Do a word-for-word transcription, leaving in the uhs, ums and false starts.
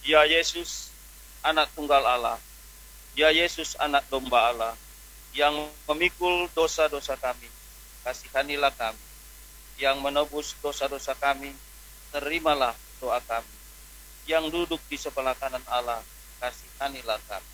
Ya Yesus, anak tunggal Allah, ya Yesus, anak domba Allah, yang memikul dosa-dosa kami, kasihanilah kami. Yang menebus dosa-dosa kami, terimalah doa kami. Yang duduk di sebelah kanan Allah, kasihanilah kami.